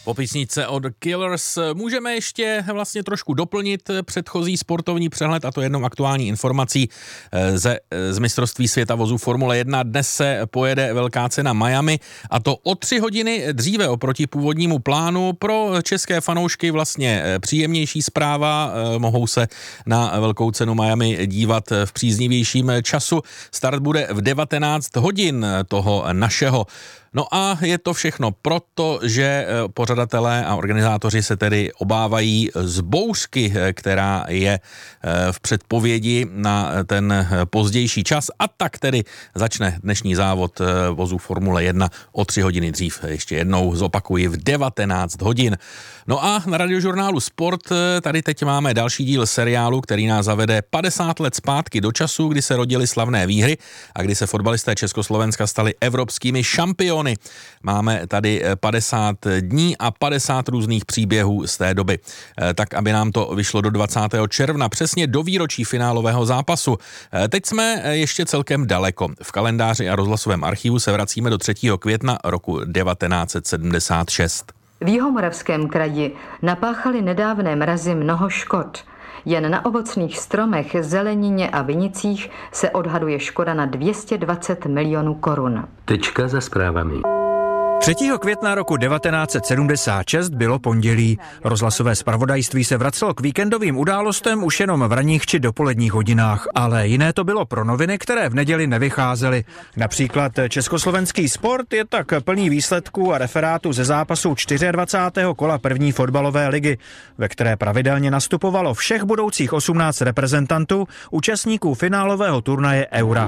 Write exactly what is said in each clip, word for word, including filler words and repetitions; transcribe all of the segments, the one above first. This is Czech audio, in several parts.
Po písničce od Killers můžeme ještě vlastně trošku doplnit předchozí sportovní přehled, a to jednou aktuální informací ze, z mistrovství světa vozů Formule jedna. Dnes se pojede velká cena Miami, a to o tři hodiny dříve oproti původnímu plánu. Pro české fanoušky vlastně příjemnější zpráva, mohou se na velkou cenu Miami dívat v příznivějším času. Start bude v devatenáct hodin toho našeho. No a je to všechno proto, že pořadatelé a organizátoři se tedy obávají z bouřky, která je v předpovědi na ten pozdější čas, a tak tedy začne dnešní závod vozů Formule jedna o tři hodiny dřív. Ještě jednou zopakuji, v devatenáct hodin. No a na Radiožurnálu Sport tady teď máme další díl seriálu, který nás zavede padesát let zpátky do času, kdy se rodily slavné výhry a kdy se fotbalisté Československa stali evropskými šampiony. Máme tady padesát dní a padesát různých příběhů z té doby. Tak, aby nám to vyšlo do dvacátého června, přesně do výročí finálového zápasu. Teď jsme ještě celkem daleko. V kalendáři a rozhlasovém archivu se vracíme do třetího května roku devatenáct set sedmdesát šest. V Jihomoravském kraji napáchali nedávné mrazy mnoho škod. Jen na ovocných stromech, zelenině a vinicích se odhaduje škoda na dvě stě dvacet milionů korun. Tečka za zprávami. třetího května roku devatenáct set sedmdesát šest bylo pondělí. Rozhlasové zpravodajství se vracelo k víkendovým událostem už jenom v ranních či dopoledních hodinách, ale jiné to bylo pro noviny, které v neděli nevycházely. Například československý sport je tak plný výsledků a referátů ze zápasu dvacátého čtvrtého kola první fotbalové ligy, ve které pravidelně nastupovalo všech budoucích osmnáct reprezentantů, účastníků finálového turnaje Eura.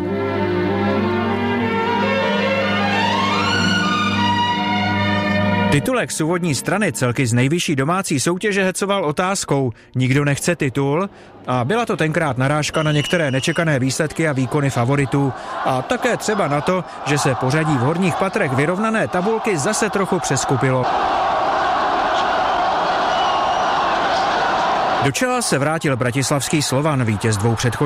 Titulek z úvodní strany celky z nejvyšší domácí soutěže hecoval otázkou "Nikdo nechce titul?" a byla to tenkrát narážka na některé nečekané výsledky a výkony favoritů a také třeba na to, že se pořadí v horních patrech vyrovnané tabulky zase trochu přeskupilo. Do čela se vrátil bratislavský Slovan, vítěz dvou předchozích